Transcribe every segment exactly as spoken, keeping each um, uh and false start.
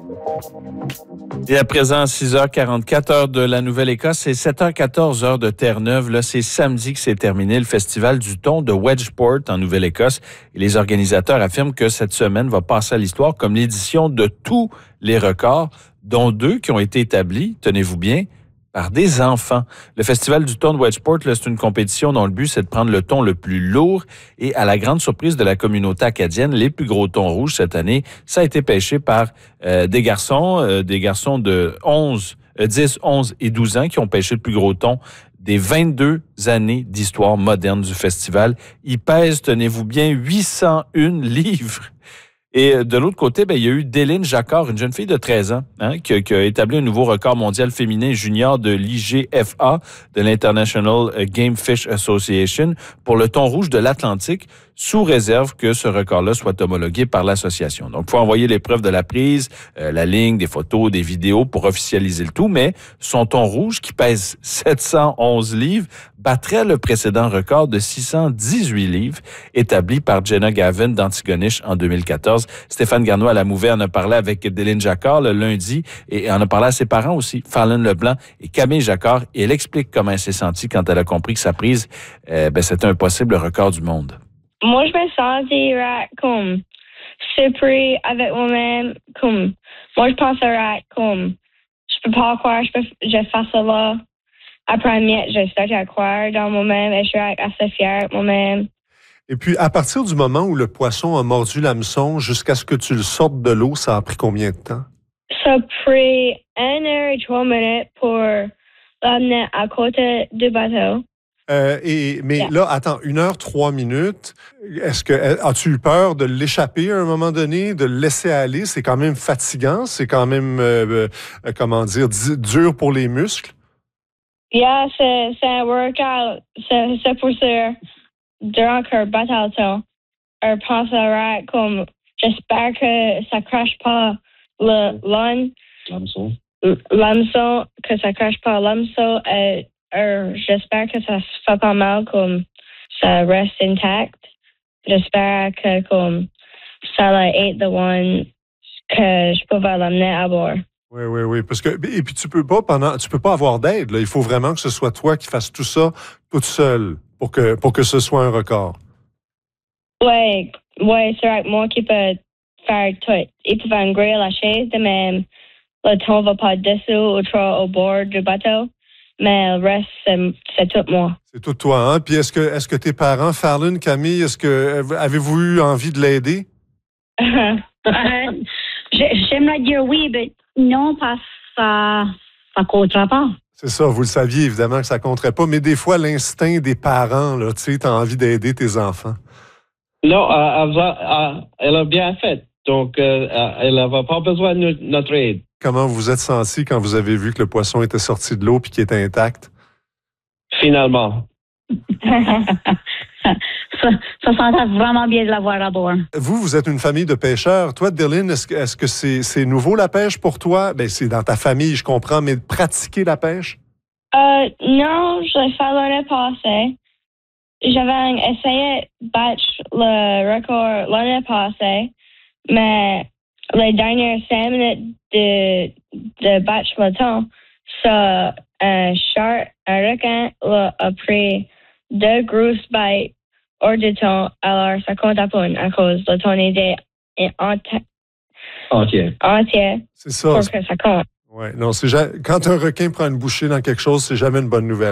Et à présent, six heures quarante-quatre, heure de la Nouvelle-Écosse, c'est sept heures quatorze, heure de Terre-Neuve. Là, c'est samedi que s'est terminé le Festival du thon de Wedgeport en Nouvelle-Écosse. Et les organisateurs affirment que cette semaine va passer à l'histoire comme l'édition de tous les records, dont deux qui ont été établis, tenez-vous bien, par des enfants. Le Festival du thon de Wedgeport, là, c'est une compétition dont le but, c'est de prendre le thon le plus lourd. Et à la grande surprise de la communauté acadienne, les plus gros thons rouges cette année, ça a été pêché par euh, des garçons, euh, des garçons de onze, euh, dix, onze et douze ans qui ont pêché le plus gros thon des vingt-deux années d'histoire moderne du festival. Il pèse, tenez-vous bien, huit cent un livres. Et de l'autre côté, ben, il y a eu Déline Jacquard, une jeune fille de treize ans, hein, qui, qui a établi un nouveau record mondial féminin junior de l'I G F A, de l'International Game Fish Association, pour le thon rouge de l'Atlantique, sous réserve que ce record-là soit homologué par l'association. Donc, il faut envoyer les preuves de la prise, euh, la ligne, des photos, des vidéos pour officialiser le tout, mais son thon rouge, qui pèse sept cent onze livres, battrait le précédent record de six cent dix-huit livres, établi par Jenna Gavin d'Antigonish en deux mille quatorze. Stéphane Garneau à la Mouvée en a parlé avec Déline Jacquard le lundi et en a parlé à ses parents aussi, Fallon Leblanc et Camille Jacquard, et elle explique comment elle s'est sentie quand elle a compris que sa prise, euh, ben, c'était un possible record du monde. Moi, je me sentirais comme surpris avec moi-même. Comme, moi, je penserais comme, je peux pas croire, je peux, je fais ça là. Après, je starte à croire dans moi-même et je suis assez fière de moi-même. Et puis, à partir du moment où le poisson a mordu l'hameçon jusqu'à ce que tu le sortes de l'eau, ça a pris combien de temps? Ça a pris une heure et trois minutes pour l'amener à côté du bateau. Euh, et, mais yeah. Là, attends, une heure, trois minutes. Est-ce que as-tu eu peur de l'échapper à un moment donné, de le laisser aller? C'est quand même fatigant, c'est quand même, euh, euh, comment dire, dur pour les muscles. Yeah, c'est, c'est un workout. C'est, c'est pour ça, durant que le bateau, on pensera comme, j'espère que ça crache pas le l'âne. L'hameçon. L'hameçon, que ça crache pas l'hameçon. Et, Euh, j'espère que ça se fait pas mal, comme ça reste intact. J'espère que comme ça va être the one que je peux l'amener à bord. Oui, oui, oui. Parce que et puis tu peux pas pendant tu peux pas avoir d'aide. Là. Il faut vraiment que ce soit toi qui fasses tout ça toute seule pour que pour que ce soit un record. Oui, oui, c'est vrai que moi qui peux faire tout. Il peut engrais la chaise de même. Le thon va pas dessous ou trop au bord du bateau. Mais le reste, c'est, c'est tout moi. C'est tout toi, hein? Puis est-ce que, est-ce que tes parents, Fallon, Camille, est-ce que, avez-vous eu envie de l'aider? euh, j'aimerais dire oui, mais non, parce que ça, ça comptera pas. C'est ça, vous le saviez évidemment que ça compterait pas, mais des fois, l'instinct des parents, là, tu sais, t'as envie d'aider tes enfants. Non, elle a, elle a bien fait. Donc, euh, elle n'avait pas besoin de notre aide. Comment vous êtes senti quand vous avez vu que le poisson était sorti de l'eau et qu'il était intact? Finalement. ça, ça sentait vraiment bien de l'avoir à bord. Vous, vous êtes une famille de pêcheurs. Toi, Déline, est-ce que, est-ce que c'est, c'est nouveau la pêche pour toi? Ben, c'est dans ta famille, je comprends, mais de pratiquer la pêche? Euh, non, je l'ai fait l'année passée. J'avais essayé de battre le record l'année passée, mais les dernières cinq minutes de, de battre le thon, ça, un shark, un requin, là, a pris deux grosses bêtes hors du thon, alors ça compte pas à cause le thon était entier. Entier. Entier. C'est ça. Pour que ça compte. Ouais, non, c'est ja... quand un requin prend une bouchée dans quelque chose, c'est jamais une bonne nouvelle.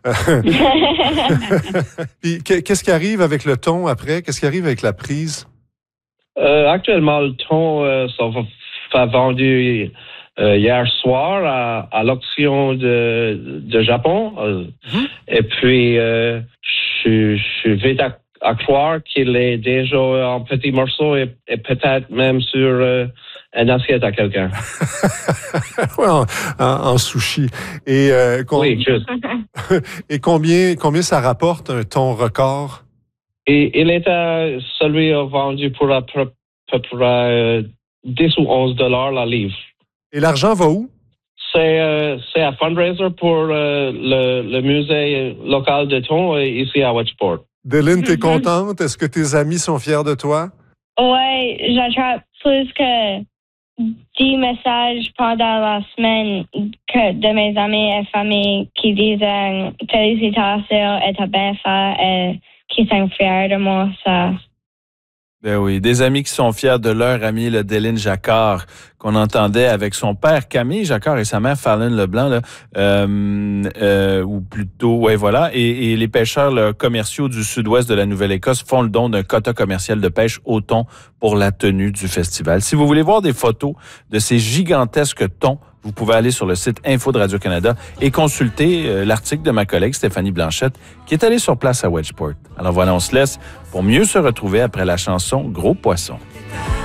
Puis, qu'est-ce qui arrive avec le thon après? Qu'est-ce qui arrive avec la prise? Euh, actuellement, le thon, euh, ça va faire vendu euh, hier soir à, à l'auction de, de Japon. Euh, mm-hmm. Et puis, euh, je, je vais à, à croire qu'il est déjà en petits morceaux et, et peut-être même sur euh, une assiette à quelqu'un. Ouais, en, en, en sushi. Et, euh, com- oui, juste. Et combien, combien ça rapporte un thon record? Et il était celui vendu pour à peu près dix ou onze dollars la livre. Et l'argent va où? C'est, euh, c'est un fundraiser pour euh, le, le musée local de thon ici à Wedgeport. Déline, t'es contente? Est-ce que tes amis sont fiers de toi? Oui, j'attrape plus que des messages pendant la semaine que de mes amis et familles qui disaient félicitations et t'as bien fait et qui sont fiers de moi. Ça. Ben oui, des amis qui sont fiers de leur ami, le Déline Jacquard, qu'on entendait avec son père Camille Jacquard et sa mère Fallon Leblanc, là, euh, euh, ou plutôt, ouais, voilà. Et, et les pêcheurs là, commerciaux du sud-ouest de la Nouvelle-Écosse font le don d'un quota commercial de pêche au thon pour la tenue du festival. Si vous voulez voir des photos de ces gigantesques thons, vous pouvez aller sur le site Info de Radio-Canada et consulter euh, l'article de ma collègue Stéphanie Blanchette qui est allée sur place à Wedgeport. Alors voilà, on se laisse pour mieux se retrouver après la chanson Gros Poisson.